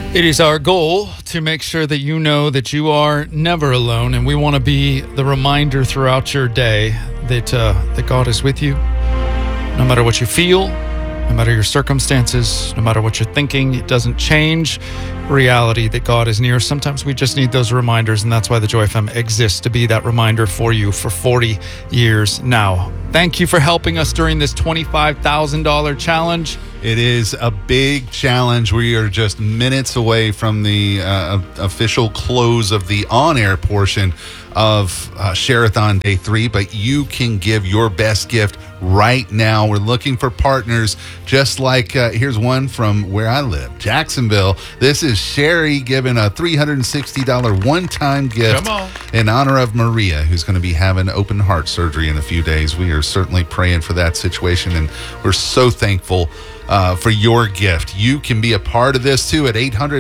It is our goal to make sure that you know that you are never alone, and we want to be the reminder throughout your day that God is with you, no matter what you feel, no matter your circumstances, no matter what you're thinking. It doesn't change reality that God is near. Sometimes we just need those reminders, and that's why the Joy FM exists, to be that reminder for you for 40 years now. Thank you for helping us during this $25,000 challenge. It is a big challenge. We are just minutes away from the official close of the on-air portion of Share-a-thon Day 3, but you can give your best gift right now. We're looking for partners, just like here's one from where I live, Jacksonville. This is Sherry giving a $360 one-time gift in honor of Maria, who's going to be having open heart surgery in a few days. We are certainly praying for that situation, and we're so thankful for your gift. You can be a part of this too at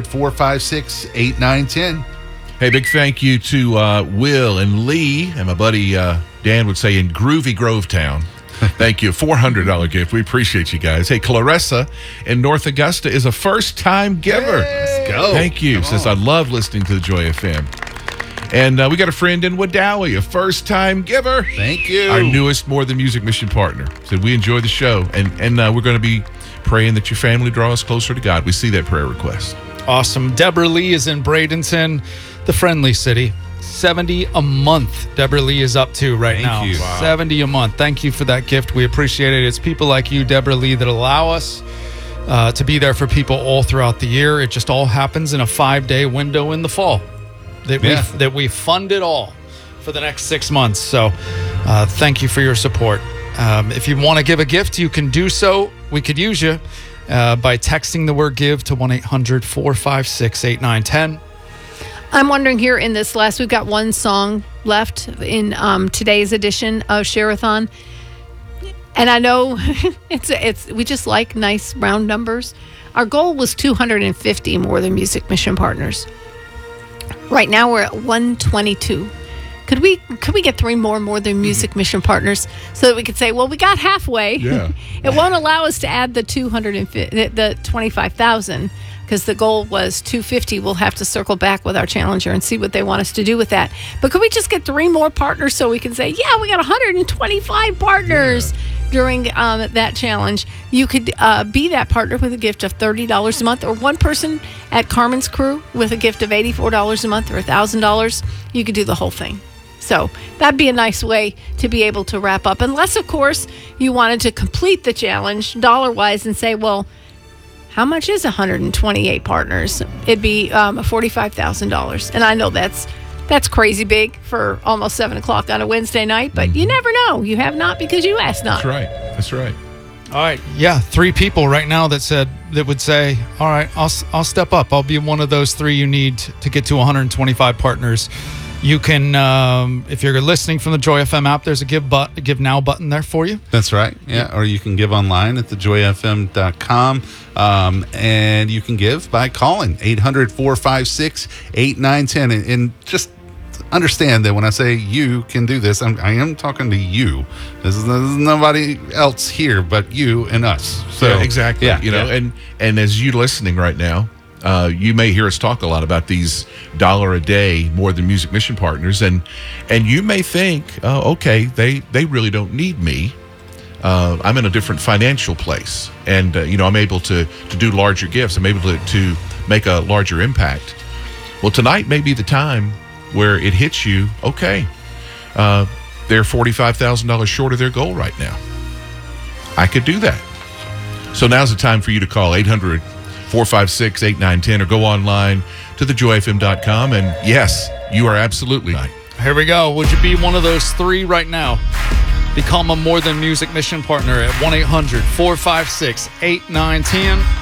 800-456-8910. Hey, big thank you to Will and Lee, and my buddy Dan would say in Groovy Grovetown. Thank you. $400 gift. We appreciate you guys. Hey, Clarissa in North Augusta is a first-time giver. Let's go. Thank you. Says, I love listening to the Joy FM. And we got a friend in Wadawi, a first-time giver. Thank you. Our newest More Than Music mission partner. Said, we enjoy the show, and we're going to be praying that your family draws closer to God. We see that prayer request. Awesome. Deborah Lee is in Bradenton, the friendly city. $70 a month Deborah Lee is up to right now. Thank you. Wow. $70 a month. Thank you for that gift. We appreciate it. It's people like you, Deborah Lee, that allow us to be there for people all throughout the year. It just all happens in a 5-day window in the fall that we fund it all for the next 6 months. So thank you for your support. If you want to give a gift, you can do so. We could use you by texting the word give to 1-800-456-8910. I'm wondering here in this last, we've got one song left in today's edition of Share-a-thon. And I know we just like nice round numbers. Our goal was 250 More Than Music mission partners. Right now we're at 122. Could we get 3 more Than Music mission partners so that we could say, well, we got halfway. Yeah. It won't allow us to add the 25,000 because the goal was 250. We'll have to circle back with our challenger and see what they want us to do with that. But could we just get 3 more partners so we can say, yeah, we got 125 partners during that challenge? You could be that partner with a gift of $30 a month, or one person at Carmen's Crew with a gift of $84 a month or $1,000. You could do the whole thing. So that'd be a nice way to be able to wrap up. Unless, of course, you wanted to complete the challenge dollar-wise and say, well, how much is 128 partners? It'd be $45,000. And I know that's crazy big for almost 7 o'clock on a Wednesday night, but you never know. You have not because you asked not. That's right. All right. Yeah, 3 people right now that would say, all right, I'll step up. I'll be one of those 3 you need to get to 125 partners. You can, if you're listening from the Joy FM app, there's a Give Now button there for you. That's right. Yeah. Or you can give online at thejoyfm.com. And you can give by calling 800-456-8910. And just understand that when I say you can do this, I am talking to you. This is nobody else here but you and us. So yeah, exactly. Yeah, and as you listening right now, you may hear us talk a lot about these $1 a day More Than Music mission partners, and you may think, okay, they really don't need me. I'm in a different financial place, and I'm able to do larger gifts. I'm able to make a larger impact. Well, tonight may be the time where it hits you. Okay, they're $45,000 short of their goal right now. I could do that. So now's the time for you to call 800-456-8910 or go online to thejoyfm.com. And yes, you are absolutely right. Here we go. Would you be one of those 3 right now? Become a More Than Music mission partner at 1-800-456-8910.